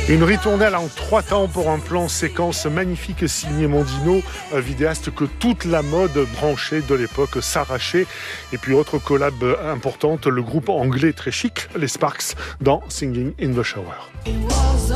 Une ritournelle en 3 temps pour un plan séquence magnifique signé Mondino, vidéaste que toute la mode branchée de l'époque s'arrachait. Et puis autre collab importante, le groupe anglais très chic, les Sparks, dans Singing in the Shower.